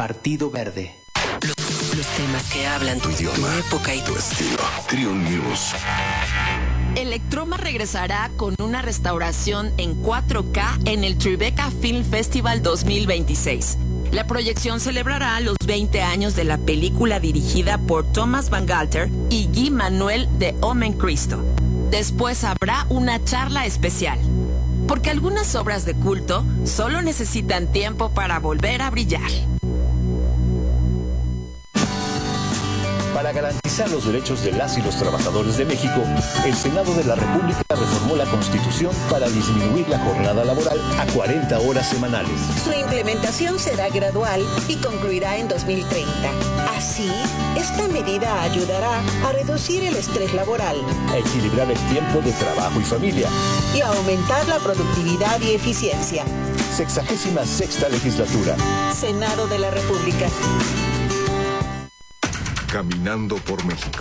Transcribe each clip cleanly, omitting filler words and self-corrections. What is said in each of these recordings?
Partido Verde. Los temas que hablan tu idioma, tu época y tu estilo. Trio News. Electroma regresará con una restauración en 4K en el Tribeca Film Festival 2026. La proyección celebrará los 20 años de la película dirigida por Thomas Van Galter y Guy Manuel de Omen Cristo. Después habrá una charla especial, porque algunas obras de culto solo necesitan tiempo para volver a brillar. Para garantizar los derechos de las y los trabajadores de México, el Senado de la República reformó la Constitución para disminuir la jornada laboral a 40 horas semanales. Su implementación será gradual y concluirá en 2030. Así, esta medida ayudará a reducir el estrés laboral, a equilibrar el tiempo de trabajo y familia y a aumentar la productividad y eficiencia. 66ª legislatura. Senado de la República. Caminando por México.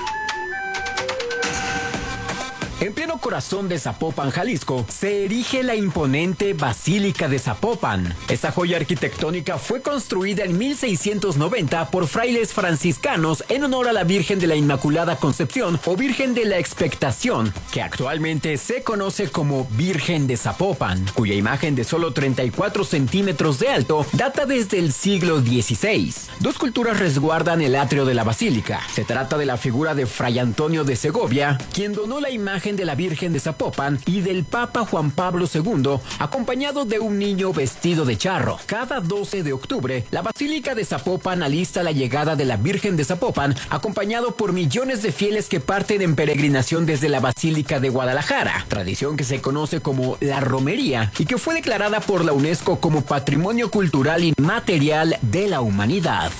En pleno corazón de Zapopan, Jalisco, se erige la imponente Basílica de Zapopan. Esta joya arquitectónica fue construida en 1690 por frailes franciscanos en honor a la Virgen de la Inmaculada Concepción o Virgen de la Expectación, que actualmente se conoce como Virgen de Zapopan, cuya imagen de solo 34 centímetros de alto data desde el siglo XVI. Dos culturas resguardan el atrio de la basílica. Se trata de la figura de Fray Antonio de Segovia, quien donó la imagen de la Virgen de Zapopan, y del Papa Juan Pablo II, acompañado de un niño vestido de charro. Cada 12 de octubre, la Basílica de Zapopan alista la llegada de la Virgen de Zapopan, acompañado por millones de fieles que parten en peregrinación desde la Basílica de Guadalajara, tradición que se conoce como la romería y que fue declarada por la UNESCO como Patrimonio Cultural Inmaterial de la Humanidad.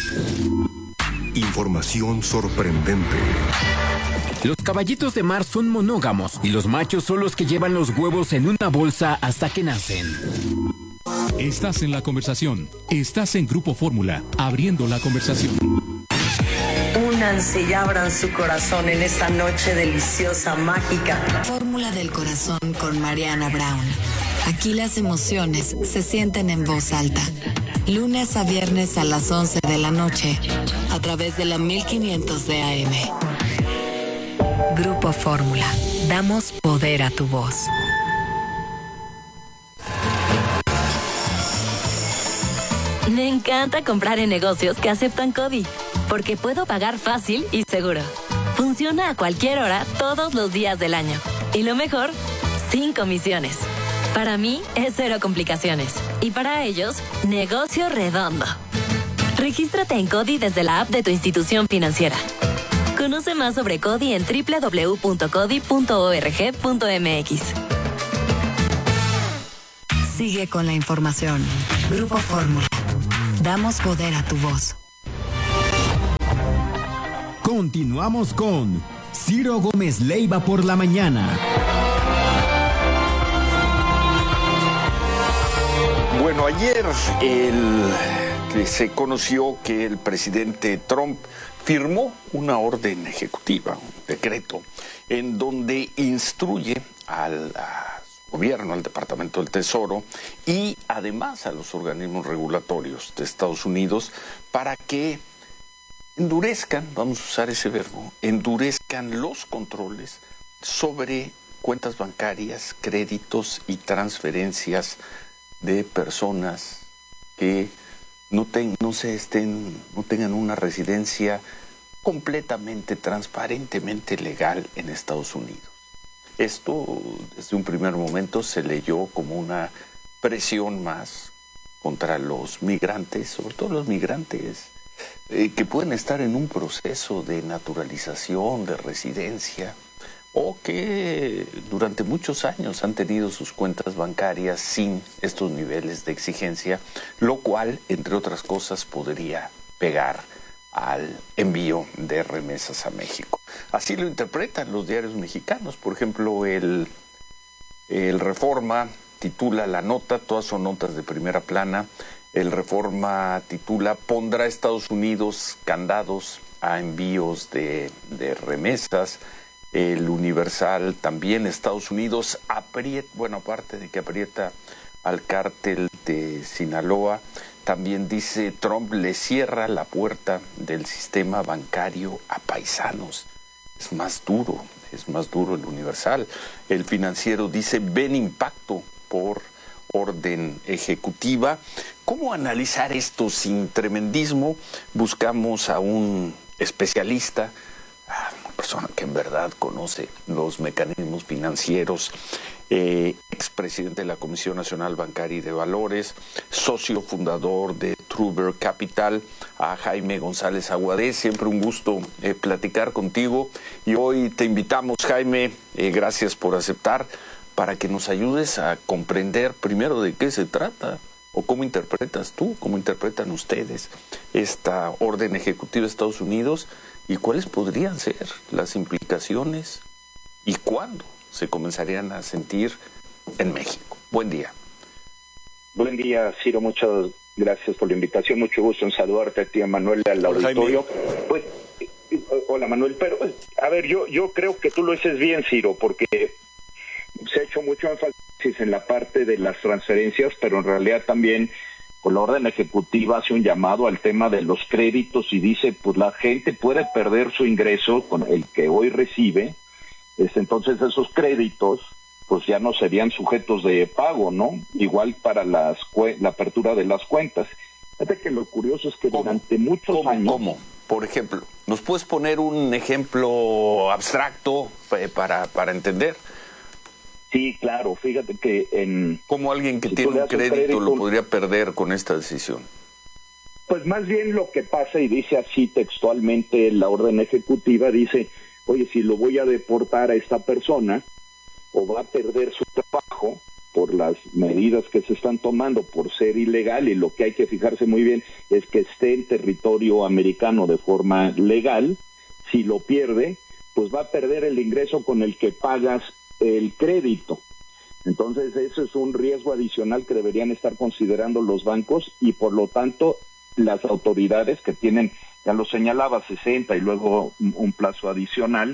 Información sorprendente. Los caballitos de mar son monógamos y los machos son los que llevan los huevos en una bolsa hasta que nacen. Estás en la conversación. Estás en Grupo Fórmula, abriendo la conversación. Únanse y abran su corazón en esta noche deliciosa, mágica. Fórmula del corazón con Mariana Brown. Aquí las emociones se sienten en voz alta. Lunes a viernes a las 11 de la noche, a través de la 1500 de AM. Grupo Fórmula. Damos poder a tu voz. Me encanta comprar en negocios que aceptan CODI, porque puedo pagar fácil y seguro. Funciona a cualquier hora, todos los días del año. Y lo mejor, sin comisiones. Para mí es cero complicaciones. Y para ellos, negocio redondo. Regístrate en CODI desde la app de tu institución financiera. Conoce más sobre CODI en www.codi.org.mx. Sigue con la información. Grupo Fórmula. Damos poder a tu voz. Continuamos con Ciro Gómez Leiva por la mañana. Bueno, ayer se conoció que el presidente Trump firmó una orden ejecutiva, un decreto, en donde instruye al gobierno, al Departamento del Tesoro y además a los organismos regulatorios de Estados Unidos para que endurezcan, vamos a usar ese verbo, endurezcan los controles sobre cuentas bancarias, créditos y transferencias de personas que no tengan una residencia completamente, transparentemente legal en Estados Unidos. Esto, desde un primer momento, se leyó como una presión más contra los migrantes, sobre todo los migrantes que pueden estar en un proceso de naturalización, de residencia, o que durante muchos años han tenido sus cuentas bancarias sin estos niveles de exigencia, lo cual, entre otras cosas, podría pegar al envío de remesas a México. Así lo interpretan los diarios mexicanos. Por ejemplo, el Reforma titula la nota, todas son notas de primera plana. El Reforma titula: pondrá Estados Unidos candados a envíos de remesas. El Universal también: Estados Unidos aprieta, bueno, aparte de que aprieta al cártel de Sinaloa, También dice, Trump le cierra la puerta del sistema bancario a paisanos. Es más duro el Universal. El Financiero dice, ven impacto por orden ejecutiva. ¿Cómo analizar esto sin tremendismo? Buscamos a un especialista, una persona que en verdad conoce los mecanismos financieros, expresidente de la Comisión Nacional Bancaria y de Valores, socio fundador de Truber Capital, a Jaime González Aguadé. Siempre un gusto platicar contigo, y hoy te invitamos, Jaime, gracias por aceptar, para que nos ayudes a comprender primero de qué se trata, o cómo interpretas tú, cómo interpretan ustedes esta orden ejecutiva de Estados Unidos, y cuáles podrían ser las implicaciones y cuándo se comenzarían a sentir en México. Buen día. Buen día, Ciro, muchas gracias por la invitación, mucho gusto en saludarte a ti, a Manuel, al auditorio. Pues, hola, Manuel, pero a ver, yo creo que tú lo dices bien, Ciro, porque se ha hecho mucho énfasis en la parte de las transferencias, pero en realidad también con la orden ejecutiva hace un llamado al tema de los créditos y dice, pues la gente puede perder su ingreso con el que hoy recibe, entonces esos créditos pues ya no serían sujetos de pago, ¿no? Igual para la apertura de las cuentas. Fíjate que lo curioso es que durante muchos años... ¿Cómo? Por ejemplo, ¿nos puedes poner un ejemplo abstracto para entender? Sí, claro, fíjate que ¿Cómo alguien que tiene un crédito lo podría perder con esta decisión? Pues más bien lo que pasa, y dice así textualmente la orden ejecutiva, dice, oye, si lo voy a deportar a esta persona, o va a perder su trabajo por las medidas que se están tomando por ser ilegal, y lo que hay que fijarse muy bien es que esté en territorio americano de forma legal. Si lo pierde, pues va a perder el ingreso con el que pagas el crédito. Entonces eso es un riesgo adicional que deberían estar considerando los bancos, y por lo tanto las autoridades que tienen, ya lo señalaba, 60 y luego un plazo adicional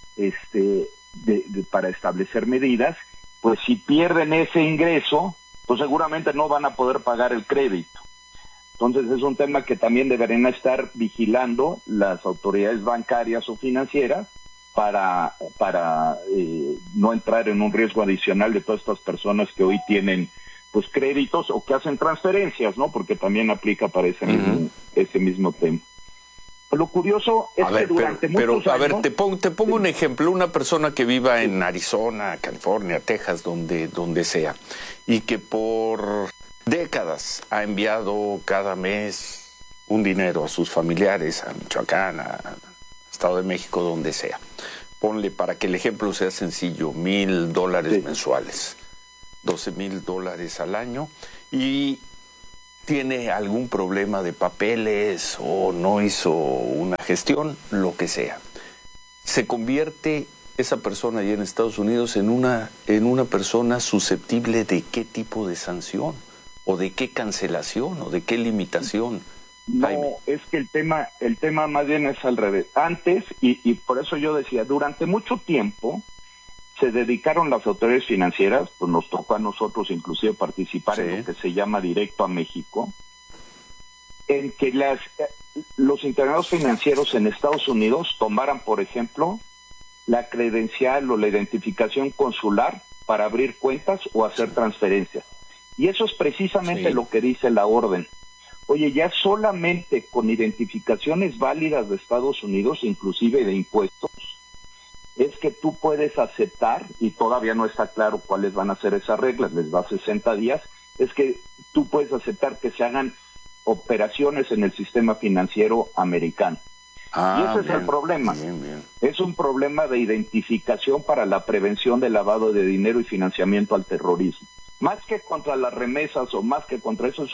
para establecer medidas, pues si pierden ese ingreso, pues seguramente no van a poder pagar el crédito. Entonces es un tema que también deberían estar vigilando las autoridades bancarias o financieras para no entrar en un riesgo adicional de todas estas personas que hoy tienen pues créditos o que hacen transferencias, ¿no? Porque también aplica para ese mismo tema. Lo curioso es que durante muchos años... A ver, te pongo un ejemplo. Una persona que viva en Arizona, California, Texas, donde sea, y que por décadas ha enviado cada mes un dinero a sus familiares, a Michoacán, a Estado de México, donde sea. Ponle, para que el ejemplo sea sencillo, $1,000 mensuales, $12,000 al año, y tiene algún problema de papeles o no hizo una gestión, lo que sea. Se convierte esa persona allá en Estados Unidos en una persona susceptible de qué tipo de sanción, o de qué cancelación, o de qué limitación. No, Jaime. Es que el tema más bien es al revés. Antes, y por eso yo decía, durante mucho tiempo se dedicaron las autoridades financieras, pues nos tocó a nosotros inclusive participar en lo que se llama Directo a México, en que los internados financieros en Estados Unidos tomaran, por ejemplo, la credencial o la identificación consular para abrir cuentas o hacer transferencias. Y eso es precisamente lo que dice la orden. Oye, ya solamente con identificaciones válidas de Estados Unidos, inclusive de impuestos, es que tú puedes aceptar, y todavía no está claro cuáles van a ser esas reglas, les da 60 días, es que tú puedes aceptar que se hagan operaciones en el sistema financiero americano. Y ese es el problema. Es un problema de identificación para la prevención del lavado de dinero y financiamiento al terrorismo. Más que contra las remesas o más que contra eso, es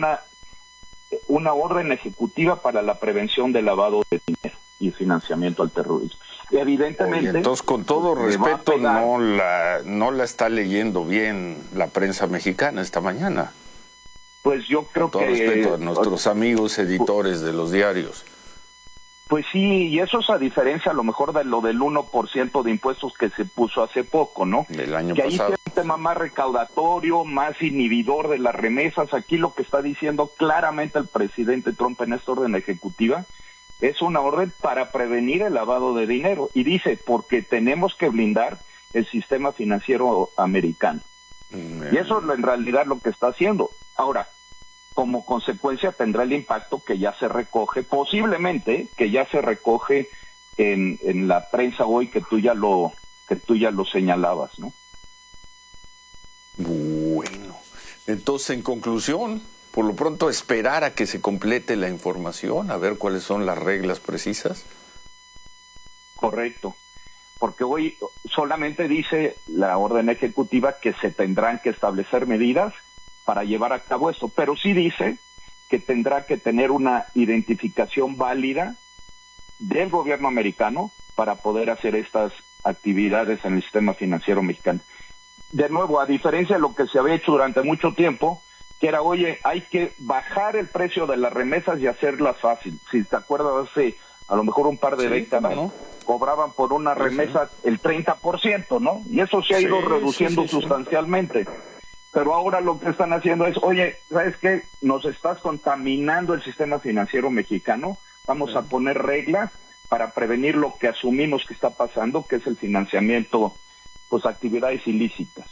una orden ejecutiva para la prevención del lavado de dinero y financiamiento al terrorismo. Y evidentemente... Oye, entonces, con todo respeto, no la está leyendo bien la prensa mexicana esta mañana. Pues yo creo que... Con todo respeto a nuestros amigos editores de los diarios. Pues sí, y eso es a diferencia a lo mejor de lo del 1% de impuestos que se puso hace poco, ¿no? Del año que pasado. Ahí es un tema más recaudatorio, más inhibidor de las remesas. Aquí lo que está diciendo claramente el presidente Trump en esta orden ejecutiva es una orden para prevenir el lavado de dinero. Y dice, porque tenemos que blindar el sistema financiero americano. Y eso es en realidad lo que está haciendo. Ahora, como consecuencia tendrá el impacto que ya se recoge, posiblemente que ya se recoge en la prensa hoy, que tú ya lo señalabas, ¿no? Bueno, entonces en conclusión, por lo pronto esperar a que se complete la información, a ver cuáles son las reglas precisas. Correcto, porque hoy solamente dice la orden ejecutiva que se tendrán que establecer medidas para llevar a cabo esto, pero sí dice que tendrá que tener una identificación válida del gobierno americano para poder hacer estas actividades en el sistema financiero mexicano. De nuevo, a diferencia de lo que se había hecho durante mucho tiempo, que era, oye, hay que bajar el precio de las remesas y hacerlas fácil. Si te acuerdas, hace a lo mejor un par de décadas, ¿no? Cobraban por una remesa el 30%, ¿no? Y eso se ha ido reduciendo sustancialmente. Pero ahora lo que están haciendo es, oye, ¿sabes qué? Nos estás contaminando el sistema financiero mexicano, vamos a poner reglas para prevenir lo que asumimos que está pasando, que es el financiamiento, pues actividades ilícitas.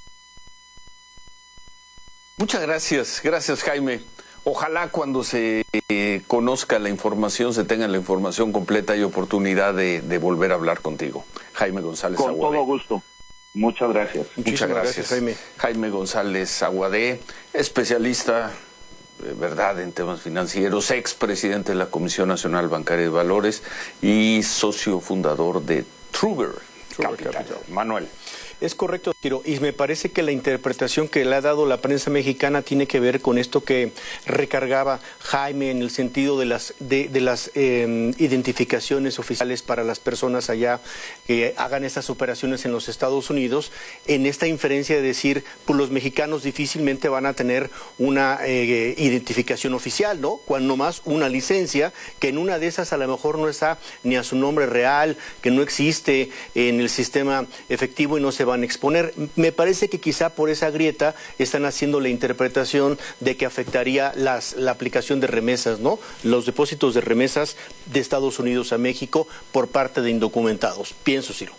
Muchas gracias, gracias Jaime. Ojalá cuando se conozca la información, se tenga la información completa y oportunidad de volver a hablar contigo. Jaime González Con Aguadé. todo gusto. Muchas gracias. Muchas gracias, Jaime. Jaime González Aguadé, especialista, verdad, en temas financieros, expresidente de la Comisión Nacional Bancaria de Valores y socio fundador de Trugger Capital. Manuel. Es correcto, Ciro, y me parece que la interpretación que le ha dado la prensa mexicana tiene que ver con esto que recargaba Jaime en el sentido de las identificaciones oficiales para las personas allá que hagan estas operaciones en los Estados Unidos, en esta inferencia de decir, pues los mexicanos difícilmente van a tener una identificación oficial, ¿no? Cuando más una licencia, que en una de esas a lo mejor no está ni a su nombre real, que no existe en el sistema efectivo y no se van a exponer. Me parece que quizá por esa grieta están haciendo la interpretación de que afectaría la aplicación de remesas, ¿no? Los depósitos de remesas de Estados Unidos a México por parte de indocumentados. Pienso, Ciro.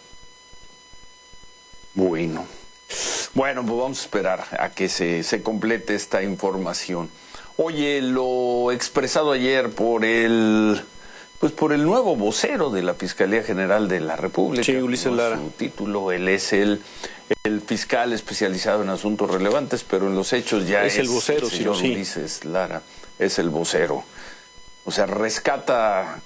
Bueno, pues vamos a esperar a que se complete esta información. Oye, lo expresado ayer por el nuevo vocero de la Fiscalía General de la República. Sí, Ulises Lara. Su título, él es el fiscal especializado en asuntos relevantes, pero en los hechos ya es el vocero, el señor sí. Ulises Lara, es el vocero. O sea, rescata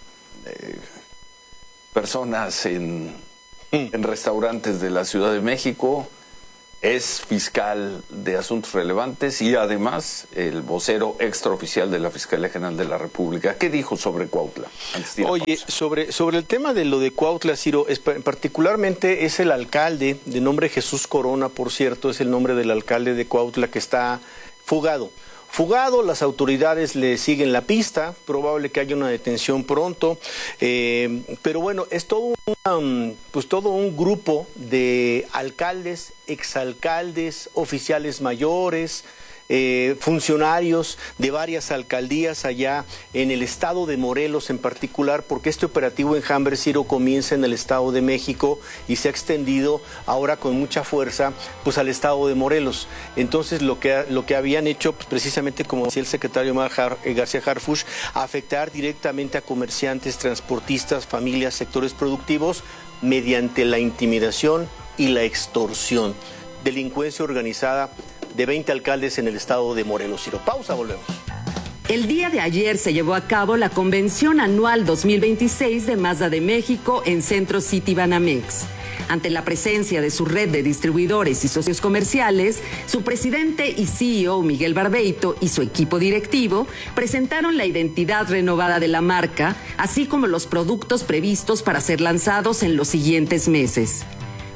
personas en restaurantes de la Ciudad de México, es fiscal de asuntos relevantes y además el vocero extraoficial de la Fiscalía General de la República. ¿Qué dijo sobre Cuautla? Oye, sobre el tema de lo de Cuautla, Ciro, particularmente es el alcalde, de nombre Jesús Corona, por cierto, es el nombre del alcalde de Cuautla que está fugado. Las autoridades le siguen la pista, probable que haya una detención pronto, pero bueno, es todo un grupo de alcaldes, exalcaldes, oficiales mayores, funcionarios de varias alcaldías allá en el estado de Morelos en particular, porque este operativo Enjambre, Ciro, comienza en el estado de México y se ha extendido ahora con mucha fuerza pues al estado de Morelos. Entonces lo que habían hecho, pues, precisamente como decía el secretario García Harfuch, afectar directamente a comerciantes, transportistas, familias, sectores productivos mediante la intimidación y la extorsión. Delincuencia organizada de 20 alcaldes en el estado de Morelos. Ciro, pausa, volvemos. El día de ayer se llevó a cabo la Convención Anual 2026 de Mazda de México en Centro City Banamex. Ante la presencia de su red de distribuidores y socios comerciales, su presidente y CEO Miguel Barbeito y su equipo directivo presentaron la identidad renovada de la marca, así como los productos previstos para ser lanzados en los siguientes meses.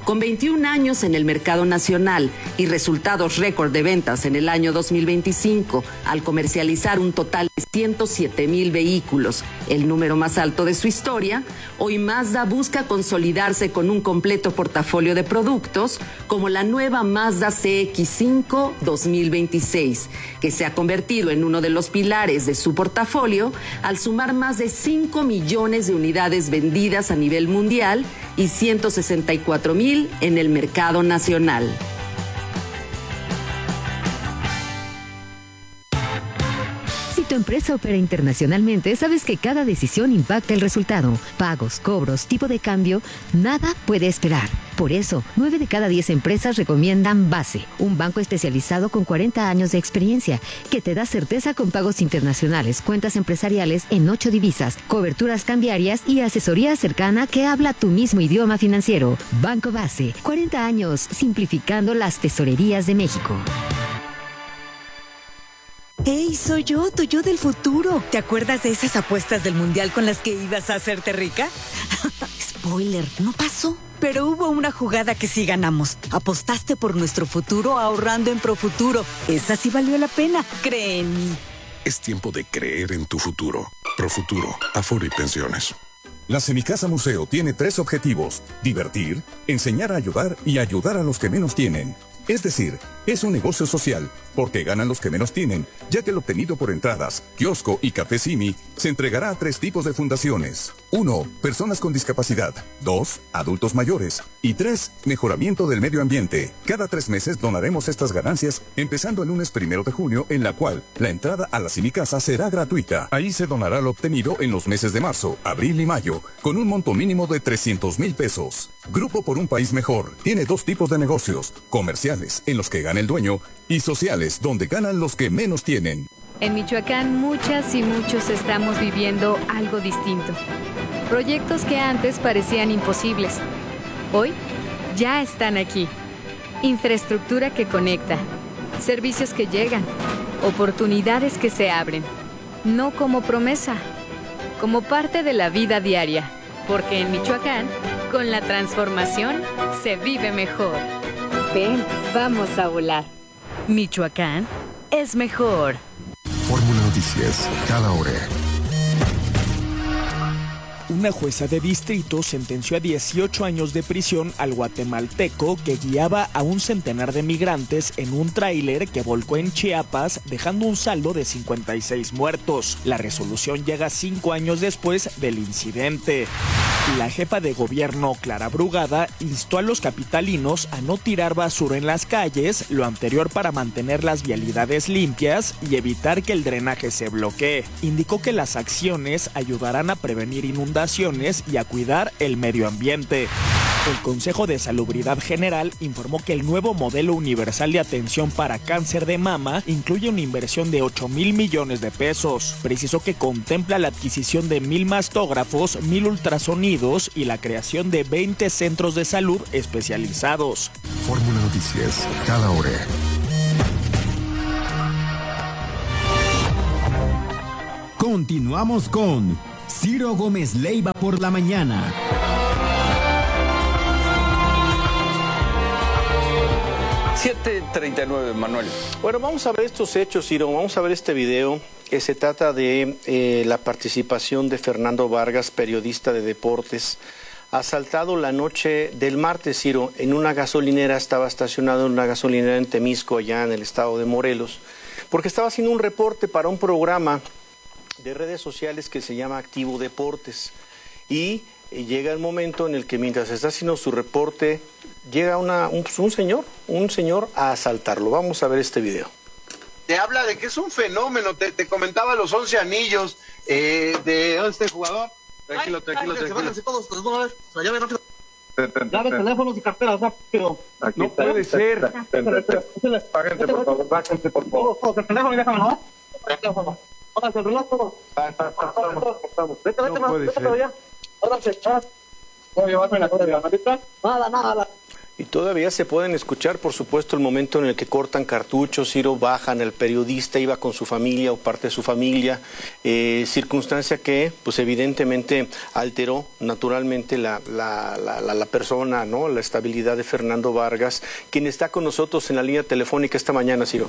Con 21 años en el mercado nacional y resultados récord de ventas en el año 2025, al comercializar un total de 107,000 vehículos, el número más alto de su historia, hoy Mazda busca consolidarse con un completo portafolio de productos como la nueva Mazda CX-5 2026, que se ha convertido en uno de los pilares de su portafolio al sumar más de 5 millones de unidades vendidas a nivel mundial y 164,000 en el mercado nacional. Si tu empresa opera internacionalmente, sabes que cada decisión impacta el resultado. Pagos, cobros, tipo de cambio, nada puede esperar. Por eso, 9 de cada 10 empresas recomiendan Base, un banco especializado con 40 años de experiencia, que te da certeza con pagos internacionales, cuentas empresariales en 8 divisas, coberturas cambiarias y asesoría cercana que habla tu mismo idioma financiero. Banco Base, 40 años simplificando las tesorerías de México. ¡Hey, soy yo, tu yo del futuro! ¿Te acuerdas de esas apuestas del mundial con las que ibas a hacerte rica? Spoiler, no pasó. Pero hubo una jugada que sí ganamos. Apostaste por nuestro futuro ahorrando en Profuturo. Esa sí valió la pena. Cree en mí. Es tiempo de creer en tu futuro. Profuturo, Afore y Pensiones. La Semicasa Museo tiene 3 objetivos: divertir, enseñar a ayudar y ayudar a los que menos tienen. Es decir, es un negocio social, porque ganan los que menos tienen, ya que el obtenido por entradas, kiosco y café Simi se entregará a 3 tipos de fundaciones. 1. Personas con discapacidad. 2. Adultos mayores. Y 3. Mejoramiento del medio ambiente. Cada 3 meses donaremos estas ganancias, empezando el lunes 1 de junio, en la cual la entrada a la Semicasa será gratuita. Ahí se donará lo obtenido en los meses de marzo, abril y mayo, con un monto mínimo de 300,000 pesos. Grupo por un País Mejor tiene 2 tipos de negocios: comerciales, en los que gana el dueño, y sociales, donde ganan los que menos tienen. En Michoacán, muchas y muchos estamos viviendo algo distinto. Proyectos que antes parecían imposibles, hoy ya están aquí. Infraestructura que conecta, servicios que llegan, oportunidades que se abren. No como promesa, como parte de la vida diaria. Porque en Michoacán, con la transformación, se vive mejor. Ven, vamos a volar. Michoacán es mejor. Fórmula Noticias, cada hora. Una jueza de distrito sentenció a 18 años de prisión al guatemalteco que guiaba a un centenar de migrantes en un tráiler que volcó en Chiapas, dejando un saldo de 56 muertos. La resolución llega 5 años después del incidente. La jefa de gobierno, Clara Brugada, instó a los capitalinos a no tirar basura en las calles, lo anterior para mantener las vialidades limpias y evitar que el drenaje se bloquee. Indicó que las acciones ayudarán a prevenir inundaciones y a cuidar el medio ambiente. El Consejo de Salubridad General informó que el nuevo modelo universal de atención para cáncer de mama incluye una inversión de 8,000 millones de pesos. Precisó que contempla la adquisición de 1,000 mastógrafos, 1,000 ultrasonidos y la creación de 20 centros de salud especializados. Fórmula Noticias, cada hora. Continuamos con Ciro Gómez Leiva por la mañana. $7:39, Manuel. Bueno, vamos a ver estos hechos, Ciro. Vamos a ver este video. Se trata de la participación de Fernando Vargas, periodista de deportes, asaltado la noche del martes, Ciro, en una gasolinera. Estaba estacionado en una gasolinera en Temisco, allá en el estado de Morelos, porque estaba haciendo un reporte para un programa de redes sociales que se llama Activo Deportes. Y llega el momento en el que mientras está haciendo su reporte, llega un señor a asaltarlo. Vamos a ver este video. Te habla de que es un fenómeno. Te comentaba los 11 anillos de este jugador. Tranquilo. Todos, la llave rápido. Llave, teléfonos y carteras rápido. No puede ser. Bájense, por favor. Bájense, por favor. El teléfono y déjamelo, el teléfono. Ahora el reloj, todo. Vete, no puede ser. Ahora se voy a llevarme la cosa de la maleta. Nada. Y todavía se pueden escuchar, por supuesto, el momento en el que cortan cartuchos, Ciro, bajan, el periodista iba con su familia o parte de su familia, circunstancia que, pues evidentemente, alteró naturalmente la persona, ¿no? La estabilidad de Fernando Vargas, quien está con nosotros en la línea telefónica esta mañana, Ciro.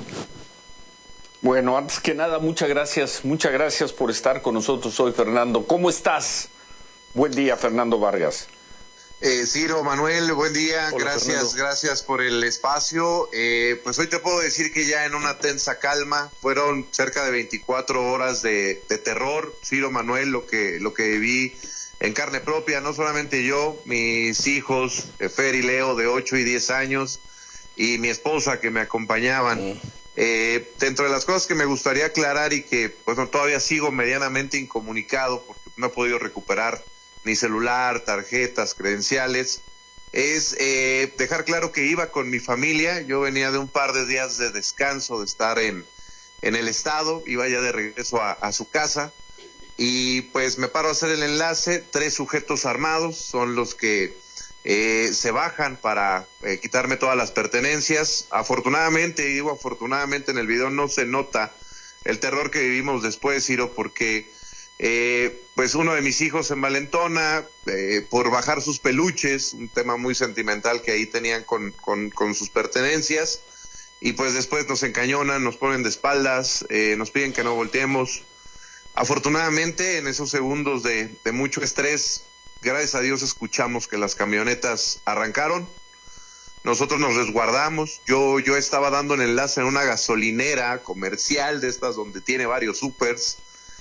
Bueno, antes que nada, muchas gracias por estar con nosotros hoy, Fernando. ¿Cómo estás? Buen día, Fernando Vargas. Ciro, Manuel, buen día. Hola, Gracias por el espacio. Pues hoy te puedo decir que ya en una tensa calma, fueron cerca de 24 horas de terror. Ciro, Manuel, lo que viví en carne propia, no solamente yo, mis hijos, Fer y Leo, de 8 y 10 años, y mi esposa que me acompañaban. Dentro de las cosas que me gustaría aclarar y que pues todavía sigo medianamente incomunicado porque no he podido recuperar ni celular, tarjetas, credenciales, es dejar claro que iba con mi familia. Yo venía de un par de días de descanso, de estar en el estado, iba ya de regreso a su casa, y pues me paro a hacer el enlace. 3 sujetos armados son los que se bajan para quitarme todas las pertenencias. Afortunadamente, y digo afortunadamente, en el video no se nota el terror que vivimos después, Ciro, porque pues uno de mis hijos se envalentona por bajar sus peluches, un tema muy sentimental que ahí tenían con sus pertenencias, y pues después nos encañonan, nos ponen de espaldas, nos piden que no volteemos. Afortunadamente, en esos segundos de mucho estrés, gracias a Dios escuchamos que las camionetas arrancaron. Nosotros nos resguardamos. Yo estaba dando el enlace en una gasolinera comercial de estas donde tiene varios supers,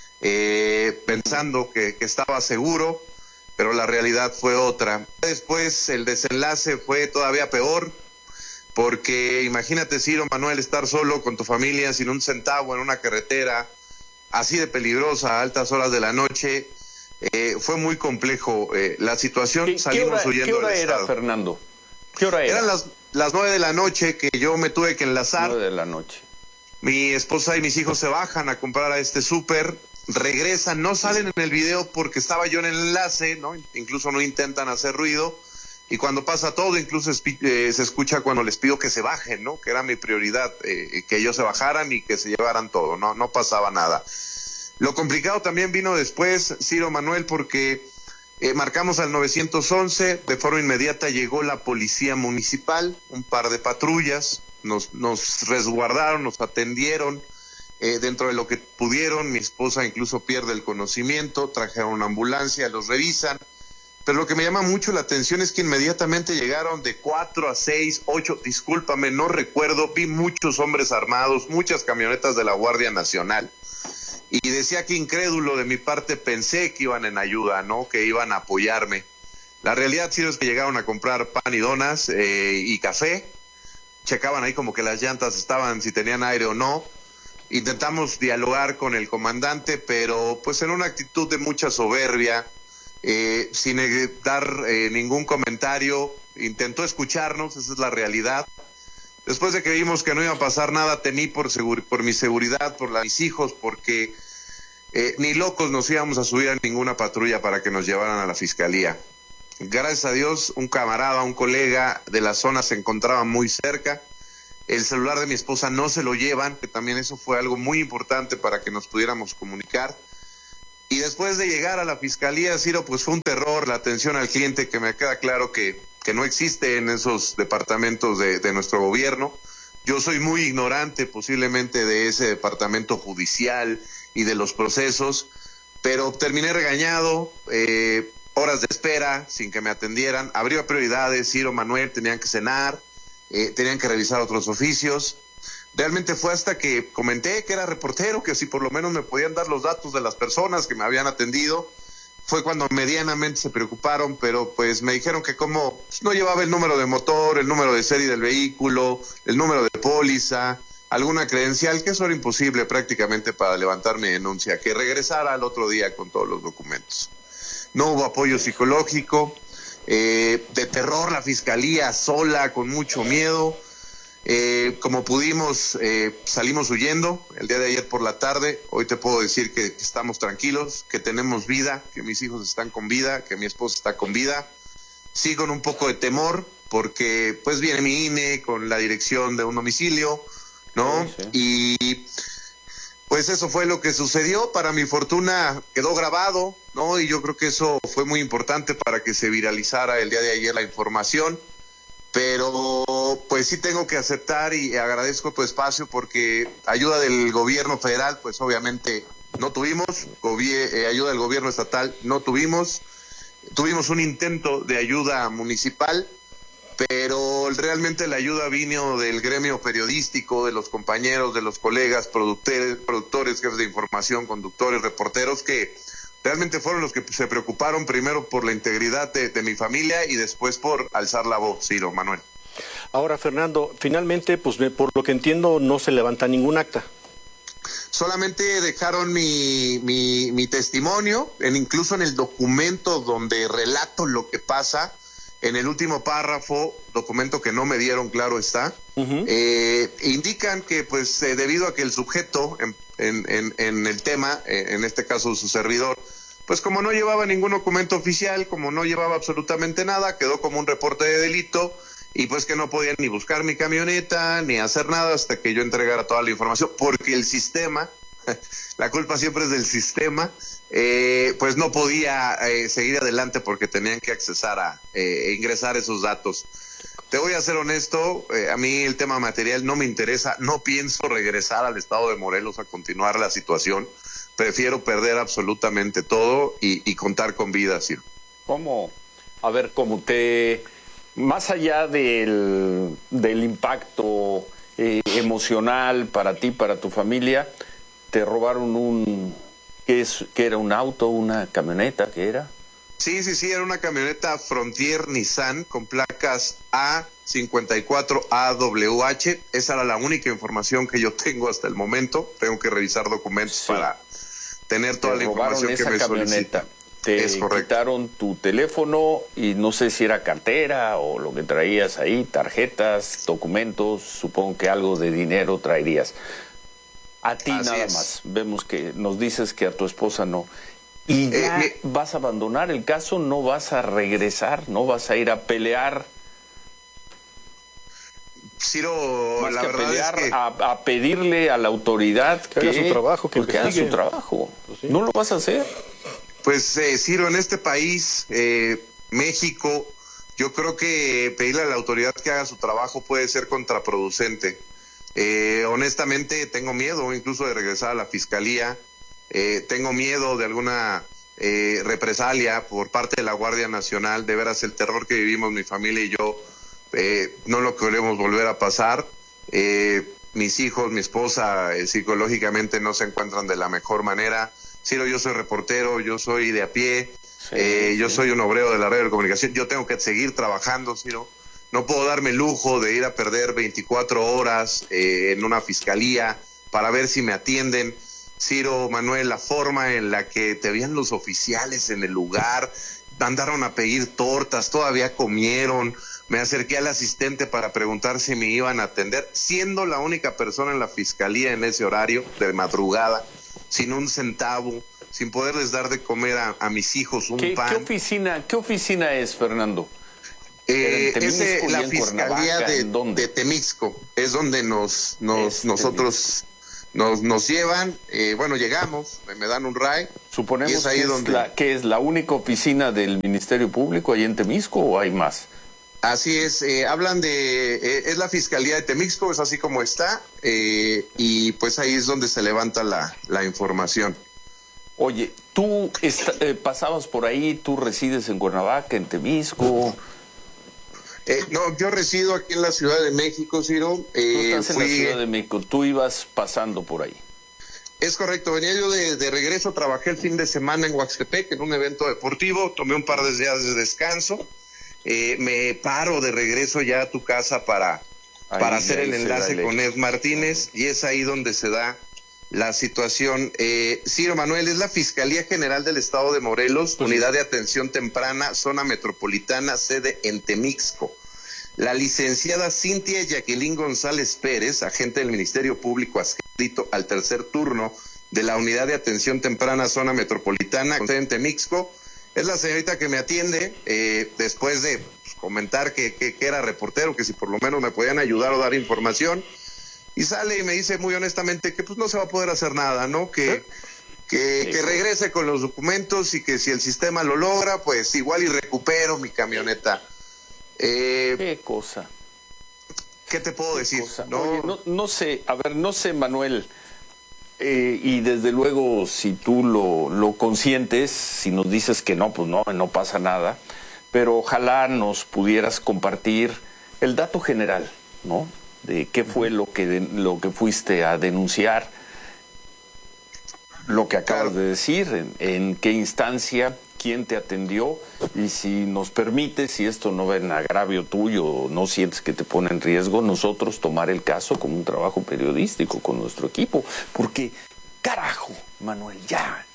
pensando que estaba seguro, pero la realidad fue otra. Después el desenlace fue todavía peor, porque imagínate, Ciro, Manuel, estar solo con tu familia sin un centavo en una carretera así de peligrosa a altas horas de la noche. Fue muy complejo la situación. Salimos huyendo. ¿Qué hora del era, estado. Fernando? ¿Qué hora era? Eran las 9 de la noche que yo me tuve que enlazar. 9 de la noche. Mi esposa y mis hijos se bajan a comprar a este súper, regresan, no salen en el video porque estaba yo en el enlace, ¿no? Incluso no intentan hacer ruido, y cuando pasa todo, incluso se escucha cuando les pido que se bajen, ¿no? Que era mi prioridad, que ellos se bajaran y que se llevaran todo, no pasaba nada. Lo complicado también vino después, Ciro, Manuel, porque marcamos al 911, de forma inmediata llegó la policía municipal, un par de patrullas, nos resguardaron, nos atendieron dentro de lo que pudieron. Mi esposa incluso pierde el conocimiento, trajeron una ambulancia, los revisan, pero lo que me llama mucho la atención es que inmediatamente llegaron de 4 a 6, 8, discúlpame, no recuerdo, vi muchos hombres armados, muchas camionetas de la Guardia Nacional. Y decía que incrédulo de mi parte pensé que iban en ayuda, ¿no? Que iban a apoyarme. La realidad, sí, es que llegaron a comprar pan y donas y café. Checaban ahí como que las llantas estaban, si tenían aire o no. Intentamos dialogar con el comandante, pero pues en una actitud de mucha soberbia, sin dar ningún comentario. Intentó escucharnos, esa es la realidad. Después de que vimos que no iba a pasar nada, temí por mi seguridad, por mis hijos, porque ni locos nos íbamos a subir a ninguna patrulla para que nos llevaran a la fiscalía. Gracias a Dios, un camarada, un colega de la zona se encontraba muy cerca. El celular de mi esposa no se lo llevan, que también eso fue algo muy importante para que nos pudiéramos comunicar. Y después de llegar a la fiscalía, Ciro, pues fue un terror, la atención al cliente, que me queda claro que no existe en esos departamentos de nuestro gobierno. Yo soy muy ignorante posiblemente de ese departamento judicial y de los procesos, pero terminé regañado, horas de espera sin que me atendieran. Habría prioridades, Ciro, Manuel, tenían que cenar, tenían que revisar otros oficios. Realmente fue hasta que comenté que era reportero, que si por lo menos me podían dar los datos de las personas que me habían atendido, fue cuando medianamente se preocuparon, pero pues me dijeron que como no llevaba el número de motor, el número de serie del vehículo, el número de póliza, alguna credencial, que eso era imposible prácticamente para levantar mi denuncia, que regresara al otro día con todos los documentos. No hubo apoyo psicológico, de terror, la fiscalía sola, con mucho miedo. Como pudimos, salimos huyendo el día de ayer por la tarde. Hoy te puedo decir que estamos tranquilos, que tenemos vida, que mis hijos están con vida, que mi esposa está con vida. Sí, con un poco de temor porque pues viene mi INE con la dirección de un domicilio, ¿no? Sí. Y pues eso fue lo que sucedió. Para mi fortuna quedó grabado, ¿no? Y yo creo que eso fue muy importante para que se viralizara el día de ayer la información. Pero pues sí tengo que aceptar y agradezco tu espacio porque ayuda del gobierno federal, pues obviamente no tuvimos, ayuda del gobierno estatal no tuvimos un intento de ayuda municipal, pero realmente la ayuda vino del gremio periodístico, de los compañeros, de los colegas, productores, jefes de información, conductores, reporteros, que realmente fueron los que se preocuparon primero por la integridad de mi familia y después por alzar la voz, Ciro, Manuel. Ahora, Fernando, finalmente, pues por lo que entiendo, no se levanta ningún acta. Solamente dejaron mi testimonio, incluso en el documento donde relato lo que pasa, en el último párrafo, documento que no me dieron, claro está, indican que pues debido a que el sujeto en el tema, en este caso su servidor, pues como no llevaba ningún documento oficial, como no llevaba absolutamente nada, quedó como un reporte de delito y pues que no podían ni buscar mi camioneta, ni hacer nada hasta que yo entregara toda la información, porque el sistema, la culpa siempre es del sistema, pues no podía seguir adelante porque tenían que accesar a ingresar esos datos. Te voy a ser honesto, a mí el tema material no me interesa, no pienso regresar al estado de Morelos a continuar la situación, prefiero perder absolutamente todo y contar con vida, Ciro. ¿Cómo? A ver, ¿cómo más allá del impacto emocional para ti, para tu familia, te robaron ¿qué era? ¿Un auto, una camioneta? ¿Qué era? Sí, era una camioneta Frontier Nissan con placas A54AWH. Esa era la única información que yo tengo hasta el momento. Tengo que revisar documentos para tener toda la información que me solicita. Te quitaron tu teléfono y no sé si era cartera o lo que traías ahí, tarjetas, documentos, supongo que algo de dinero traerías. A ti nada más. Vemos que nos dices que a tu esposa no. ¿Y ya vas a abandonar el caso? ¿No vas a regresar? ¿No vas a ir a pelear? Ciro, más la que verdad pelear, es que a pedirle a la autoridad que haga su trabajo, que haga su trabajo. Pues sí. ¿No lo vas a hacer? Pues, Ciro, en este país, México, yo creo que pedirle a la autoridad que haga su trabajo puede ser contraproducente. Honestamente, tengo miedo incluso de regresar a la fiscalía. Tengo miedo de alguna represalia por parte de la Guardia Nacional. De veras, el terror que vivimos mi familia y yo no lo queremos volver a pasar. Mis hijos, mi esposa, psicológicamente no se encuentran de la mejor manera. Ciro, yo soy reportero, yo soy de a pie, yo soy un obrero de la red de comunicación, yo tengo que seguir trabajando, Ciro. No puedo darme el lujo de ir a perder 24 horas en una fiscalía para ver si me atienden. Ciro, Manuel, la forma en la que te veían los oficiales en el lugar, mandaron a pedir tortas, todavía comieron. Me acerqué al asistente para preguntar si me iban a atender, siendo la única persona en la fiscalía en ese horario de madrugada, sin un centavo, sin poderles dar de comer a mis hijos un pan. ¿Qué oficina es, Fernando? Es la fiscalía de Temixco, es donde nosotros nos llevan, llegamos, me dan un RAI. Suponemos y es ahí que es la única oficina del Ministerio Público ahí en Temixco, ¿o hay más? Así es, hablan es la Fiscalía de Temixco, es así como está, y pues ahí es donde se levanta la información. Oye, tú pasabas por ahí, tú resides en Cuernavaca, en Temixco. No, yo resido aquí en la Ciudad de México, Ciro. Tú estás en la Ciudad de México, tú ibas pasando por ahí. Es correcto, venía yo de regreso, trabajé el fin de semana en Huaxtepec en un evento deportivo, tomé un par de días de descanso. Me paro de regreso ya a tu casa para hacer el enlace con Ed Martínez, y es ahí donde se da la situación. Ciro, Manuel, es la Fiscalía General del Estado de Morelos, Unidad de Atención Temprana, Zona Metropolitana, sede en Temixco. La licenciada Cintia Jacqueline González Pérez, agente del Ministerio Público adscrito al tercer turno de la Unidad de Atención Temprana, Zona Metropolitana, sede en Temixco, es la señorita que me atiende después de comentar que era reportero, que si por lo menos me podían ayudar o dar información. Y sale y me dice muy honestamente que pues no se va a poder hacer nada, ¿no? Que regrese con los documentos y que si el sistema lo logra, pues igual y recupero mi camioneta. ¿Qué cosa? ¿Qué te puedo decir? ¿No? Oye, no sé, a ver, no sé, Manuel, y desde luego si tú lo consientes, si nos dices que no, pues no pasa nada, pero ojalá nos pudieras compartir el dato general, ¿no? De qué fue lo que fuiste a denunciar, lo que acabas de decir, en qué instancia, quién te atendió, y si nos permite, si esto no va en agravio tuyo, no sientes que te pone en riesgo, nosotros tomar el caso como un trabajo periodístico con nuestro equipo, porque, carajo, Manuel, ya.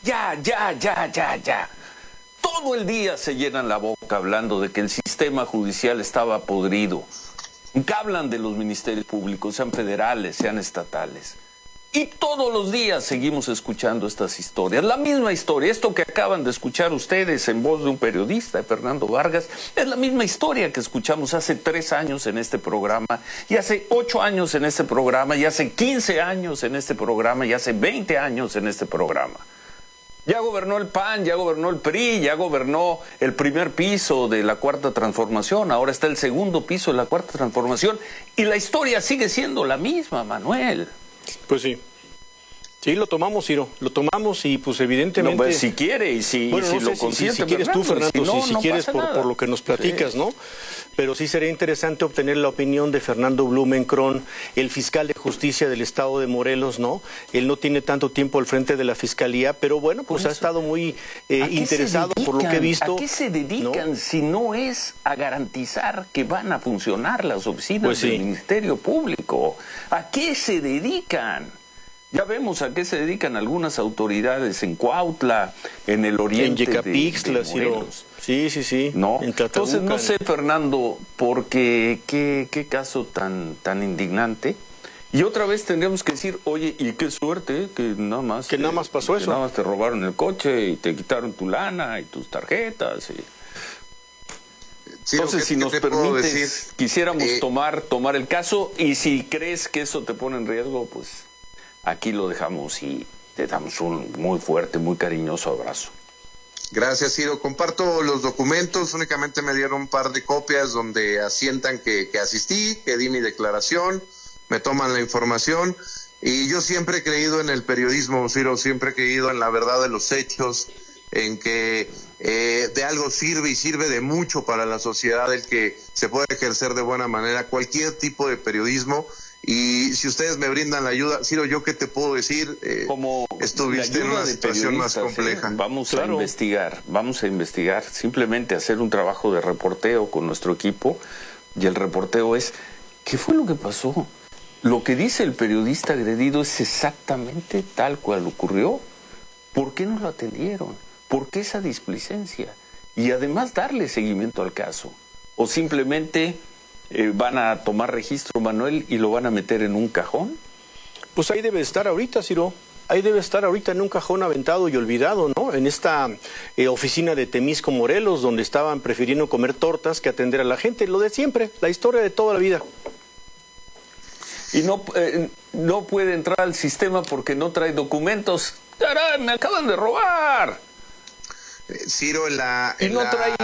Todo el día se llenan la boca hablando de que el sistema judicial estaba podrido. Que hablan de los ministerios públicos, sean federales, sean estatales. Y todos los días seguimos escuchando estas historias. La misma historia, esto que acaban de escuchar ustedes en voz de un periodista, Fernando Vargas, es la misma historia que escuchamos hace 3 años en este programa, y hace 8 años en este programa, y hace 15 años en este programa, y hace 20 años en este programa. Ya gobernó el PAN, ya gobernó el PRI, ya gobernó el primer piso de la Cuarta Transformación, ahora está el segundo piso de la Cuarta Transformación, y la historia sigue siendo la misma, Manuel. Pues sí. Sí, lo tomamos, Ciro, lo tomamos y pues evidentemente... No, pues, si quiere y si, bueno, si no lo sé, consiente, si quieres tú, Fernando, si quieres por lo que nos platicas, sí, ¿no? Pero sí sería interesante obtener la opinión de Fernando Blumenkron, el fiscal de justicia del estado de Morelos, ¿no? Él no tiene tanto tiempo al frente de la fiscalía, pero bueno, pues ha estado muy interesado por lo que he visto. ¿A qué se dedican, ¿no?, si no es a garantizar que van a funcionar las oficinas pues del sí. Ministerio Público? ¿A qué se dedican? Ya vemos a qué se dedican algunas autoridades en Cuautla, en el oriente en Yecapixtla, de Morelos. Sí. ¿No? En Tlatelolco. Entonces, no sé, Fernando, porque qué caso tan indignante. Y otra vez tendríamos que decir, oye, y qué suerte, que nada más pasó eso. Nada más te robaron el coche y te quitaron tu lana y tus tarjetas. Sí, entonces, si nos permites, quisiéramos tomar el caso, y si crees que eso te pone en riesgo, pues aquí lo dejamos y te damos un muy fuerte, muy cariñoso abrazo. Gracias, Ciro. Comparto los documentos, únicamente me dieron un par de copias donde asientan que asistí, que di mi declaración, me toman la información, y yo siempre he creído en el periodismo, Ciro, siempre he creído en la verdad de los hechos, en que de algo sirve y sirve de mucho para la sociedad el que se puede ejercer de buena manera cualquier tipo de periodismo. Y si ustedes me brindan la ayuda, Ciro, ¿yo qué te puedo decir? Como estuviste en una situación más compleja. Vamos a investigar, simplemente hacer un trabajo de reporteo con nuestro equipo, y el reporteo es, ¿qué fue lo que pasó? Lo que dice el periodista agredido es exactamente tal cual ocurrió. ¿Por qué no lo atendieron? ¿Por qué esa displicencia? Y además darle seguimiento al caso. O simplemente van a tomar registro, Manuel, y lo van a meter en un cajón. Pues ahí debe estar ahorita, Ciro. Ahí debe estar ahorita en un cajón aventado y olvidado, ¿no? En esta oficina de Temisco, Morelos, donde estaban prefiriendo comer tortas que atender a la gente. Lo de siempre, la historia de toda la vida. Y no puede entrar al sistema porque no trae documentos. ¡Caray, me acaban de robar! Ciro, y no trae